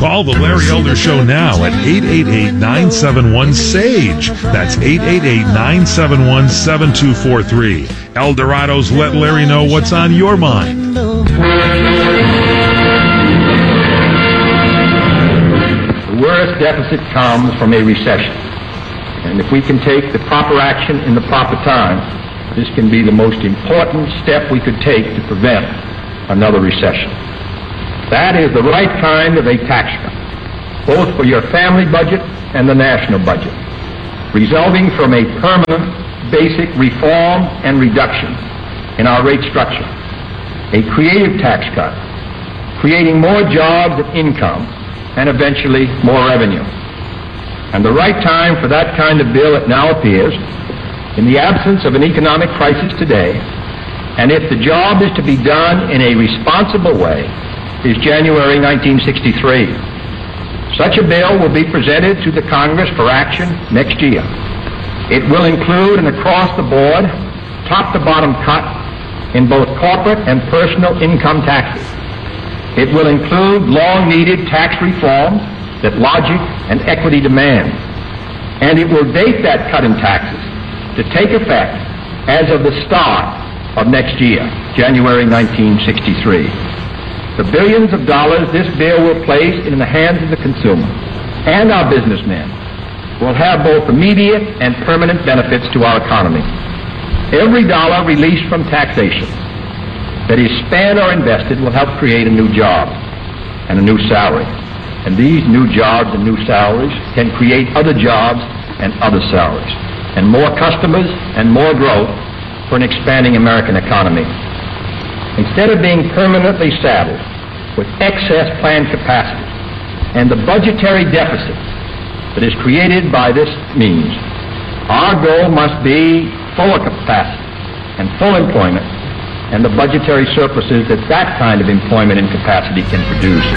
Call the Larry Elder Show now at 888-971-SAGE. That's 888-971-7243. Eldorado's Let Larry Know What's on Your Mind. The worst deficit comes from a recession. And if we can take the proper action in the proper time, this can be the most important step we could take to prevent another recession. That is the right kind of a tax cut, both for your family budget and the national budget, resulting from a permanent basic reform and reduction in our rate structure, a creative tax cut, creating more jobs and income, and eventually more revenue. And the right time for that kind of bill, it now appears, in the absence of an economic crisis today, and if the job is to be done in a responsible way, is January 1963. Such a bill will be presented to the Congress for action next year. It will include an across-the-board, top-to-bottom cut in both corporate and personal income taxes. It will include long-needed tax reforms that logic and equity demand. And it will date that cut in taxes to take effect as of the start of next year, January 1963. The billions of dollars this bill will place in the hands of the consumer and our businessmen will have both immediate and permanent benefits to our economy. Every dollar released from taxation that is spent or invested will help create a new job and a new salary. And these new jobs and new salaries can create other jobs and other salaries, and more customers and more growth for an expanding American economy. Instead of being permanently saddled with excess planned capacity and the budgetary deficit that is created by this means, our goal must be full capacity and full employment and the budgetary surpluses that that kind of employment and capacity can produce.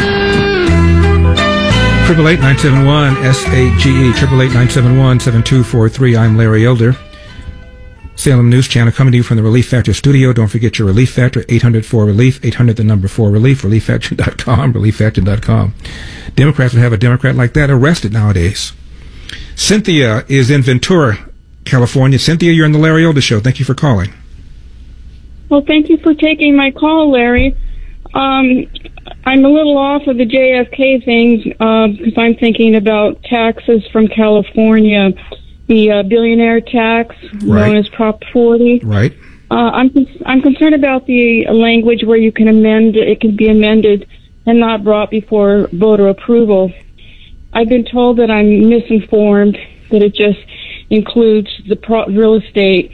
888-971-SAGE, 888-971-7243. I'm Larry Elder. Salem News Channel coming to you from the Relief Factor studio. Don't forget your Relief Factor, 800-4-RELIEF, 800-4-RELIEF, relieffactor.com, relieffactor.com. Democrats would have a Democrat like that arrested nowadays. Cynthia is in Ventura, California. Cynthia, you're on the Larry Elder Show. Thank you for calling. Well, thank you for taking my call, Larry. I'm a little off of the JFK thing because I'm thinking about taxes from California, the billionaire tax known as Prop 40. Right. I'm concerned about the language where you can amend. It can be amended and not brought before voter approval. I've been told that I'm misinformed, that it just includes the real estate.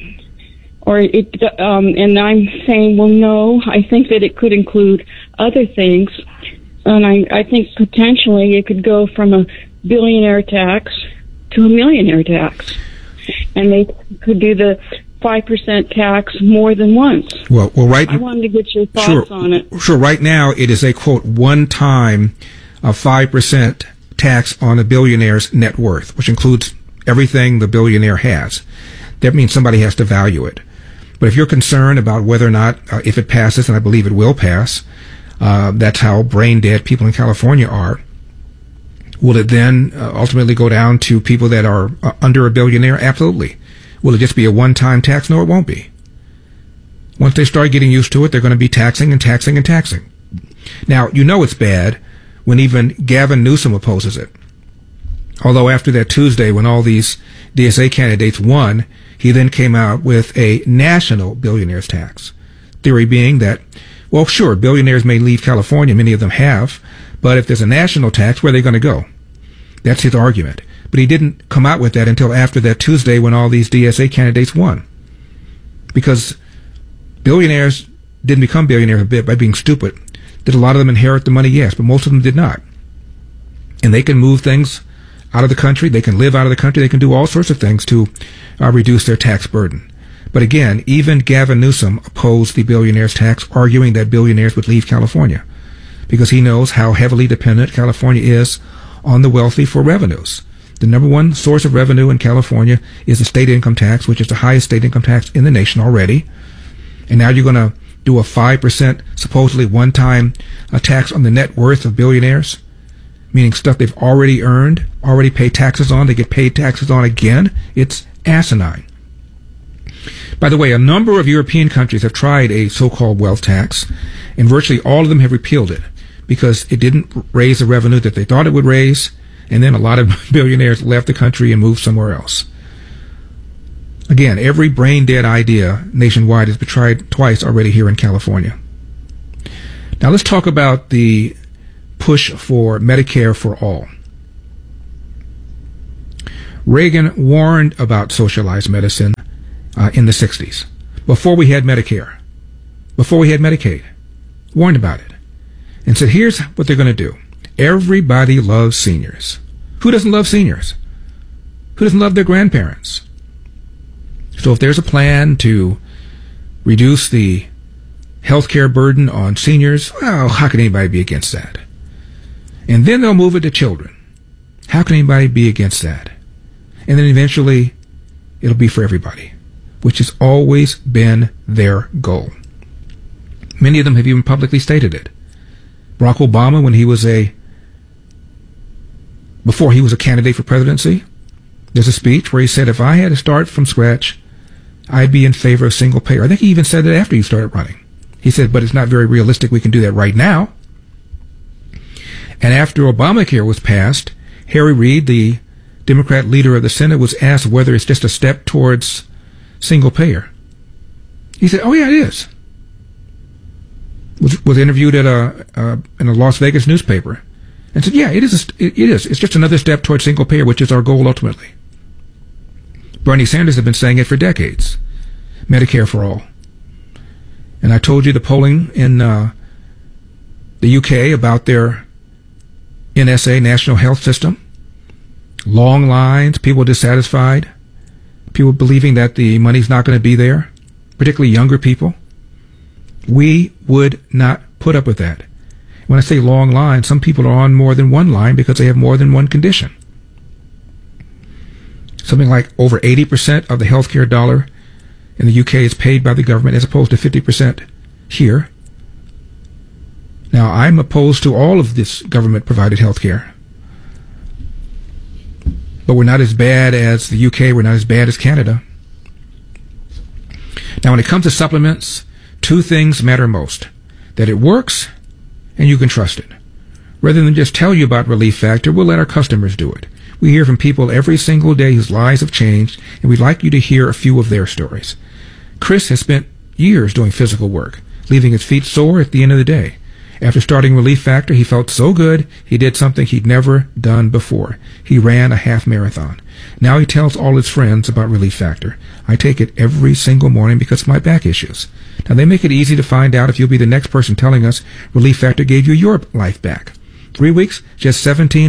And I'm saying, well, no, I think that it could include other things. And I think potentially it could go from a billionaire tax to a millionaire tax. And they could do the 5% tax more than once. Well, right. I wanted to get your thoughts on it. Sure. Right now, it is a, quote, one-time 5% tax on a billionaire's net worth, which includes everything the billionaire has. That means somebody has to value it. But if you're concerned about whether or not, if it passes, and I believe it will pass, that's how brain dead people in California are, will it then ultimately go down to people that are under a billionaire? Absolutely. Will it just be a one-time tax? No, it won't be. Once they start getting used to it, they're going to be taxing and taxing and taxing. Now, you know it's bad when even Gavin Newsom opposes it. Although after that Tuesday when all these DSA candidates won, he then came out with a national billionaires tax. Theory being that, well, sure, billionaires may leave California, many of them have, but if there's a national tax, where are they going to go? That's his argument. But he didn't come out with that until after that Tuesday when all these DSA candidates won. Because billionaires didn't become billionaires a bit by being stupid. Did a lot of them inherit the money? Yes, but most of them did not. And they can move things out of the country, they can live out of the country, they can do all sorts of things to reduce their tax burden. But again, even Gavin Newsom opposed the billionaires tax, arguing that billionaires would leave California because he knows how heavily dependent California is on the wealthy for revenues. The number one source of revenue in California is the state income tax, which is the highest state income tax in the nation already. And now you're going to do a 5% supposedly one-time tax on the net worth of billionaires. meaning stuff they've already earned, already paid taxes on, they get paid taxes on again. It's asinine. By the way, a number of European countries have tried a so-called wealth tax, and virtually all of them have repealed it because it didn't raise the revenue that they thought it would raise, and then a lot of billionaires left the country and moved somewhere else. Again, every brain-dead idea nationwide has been tried twice already here in California. Now let's talk about the push for Medicare for all. Reagan warned about socialized medicine in the 60s, before we had Medicare, before we had Medicaid, warned about it, and said, here's what they're going to do. Everybody loves seniors. Who doesn't love seniors? Who doesn't love their grandparents? So if there's a plan to reduce the healthcare burden on seniors, well, how can anybody be against that? And then they'll move it to children. How can anybody be against that? And then eventually it'll be for everybody, which has always been their goal. Many of them have even publicly stated it. Barack Obama, before he was a candidate for presidency, there's a speech where he said, if I had to start from scratch, I'd be in favor of single payer. I think he even said it after he started running. He said, but it's not very realistic we can do that right now. And after Obamacare was passed, Harry Reid, the Democrat leader of the Senate, was asked whether it's just a step towards single payer. He said, oh yeah, it is. Was interviewed at in a Las Vegas newspaper and said, yeah, it is. It is. It's just another step towards single payer, which is our goal ultimately. Bernie Sanders has been saying it for decades. Medicare for all. And I told you the polling in the UK about their NSA, National Health System. Long lines, people dissatisfied, people believing that the money's not going to be there, particularly younger people. We would not put up with that. When I say long lines, some people are on more than one line because they have more than one condition. Something like over 80% of the healthcare dollar in the UK is paid by the government as opposed to 50% here. Now, I'm opposed to all of this government-provided healthcare. But we're not as bad as the UK. We're not as bad as Canada. Now, when it comes to supplements, two things matter most. That it works and you can trust it. Rather than just tell you about Relief Factor, we'll let our customers do it. We hear from people every single day whose lives have changed, and we'd like you to hear a few of their stories. Chris has spent years doing physical work, leaving his feet sore at the end of the day. After starting Relief Factor, he felt so good, he did something he'd never done before. He ran a half marathon. Now he tells all his friends about Relief Factor. I take it every single morning because of my back issues. Now they make it easy to find out if you'll be the next person telling us Relief Factor gave you your life back. 3 weeks, just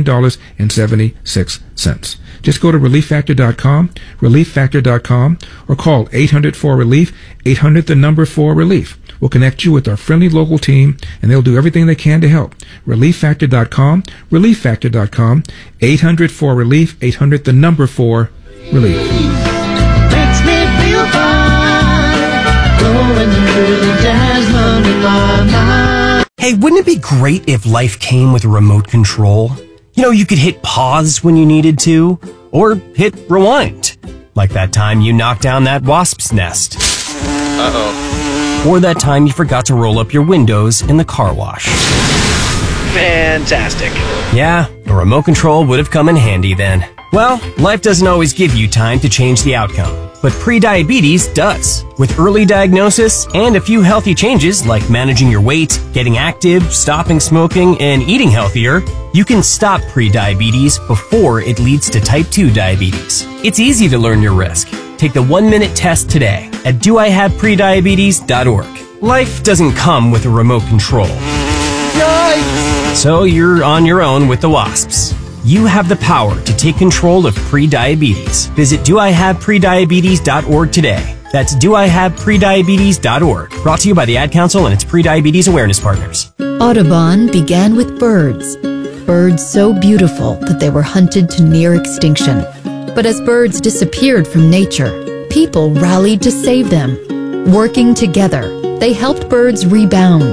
$17.76. Just go to ReliefFactor.com, ReliefFactor.com, or call 800-4RELIEF, 800-4RELIEF. We'll connect you with our friendly local team, and they'll do everything they can to help. ReliefFactor.com, ReliefFactor.com, 800-4RELIEF, 800-4RELIEF. Makes me feel fine, going through the jasmine in my mind. Hey, wouldn't it be great if life came with a remote control? You know, you could hit pause when you needed to, or hit rewind. Like that time you knocked down that wasp's nest. Uh-oh. Or that time you forgot to roll up your windows in the car wash. Fantastic. Yeah, a remote control would have come in handy then. Well, life doesn't always give you time to change the outcome, but prediabetes does. With early diagnosis and a few healthy changes like managing your weight, getting active, stopping smoking, and eating healthier, you can stop prediabetes before it leads to type 2 diabetes. It's easy to learn your risk. Take the 1-minute test today at doihaveprediabetes.org. Life doesn't come with a remote control. Yikes! So you're on your own with the wasps. You have the power to take control of prediabetes. Visit doihaveprediabetes.org today. That's doihaveprediabetes.org. Brought to you by the Ad Council and its prediabetes awareness partners. Audubon began with birds. Birds so beautiful that they were hunted to near extinction. But as birds disappeared from nature, people rallied to save them. Working together, they helped birds rebound.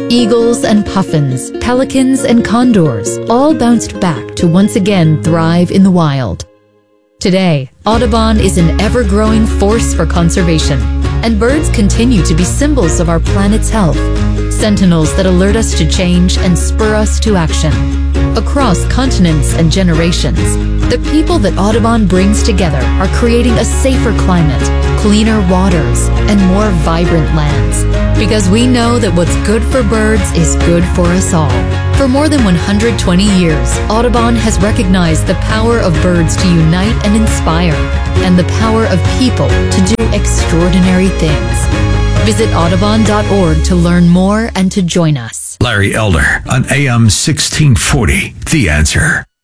Eagles and puffins, pelicans and condors all bounced back to once again thrive in the wild. Today, Audubon is an ever-growing force for conservation, and birds continue to be symbols of our planet's health, sentinels that alert us to change and spur us to action. Across continents and generations, the people that Audubon brings together are creating a safer climate, cleaner waters, and more vibrant lands. Because we know that what's good for birds is good for us all. For more than 120 years, Audubon has recognized the power of birds to unite and inspire, and the power of people to do extraordinary things. Visit audubon.org to learn more and to join us. Larry Elder on AM 1640, The Answer.